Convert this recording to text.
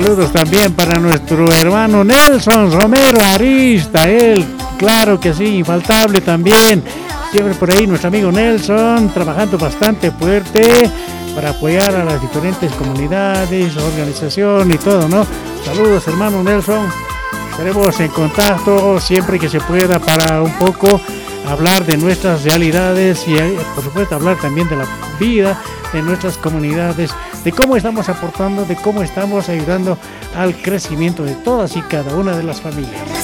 Saludos también para nuestro hermano Nelson Romero Arista, él, claro que sí, infaltable también. Siempre por ahí nuestro amigo Nelson, trabajando bastante fuerte para apoyar a las diferentes comunidades, organización y todo, ¿no? Saludos, hermano Nelson. Estaremos en contacto siempre que se pueda para un poco hablar de nuestras realidades y, por supuesto, hablar también de la vida de nuestras comunidades, de cómo estamos aportando, de cómo estamos ayudando al crecimiento de todas y cada una de las familias.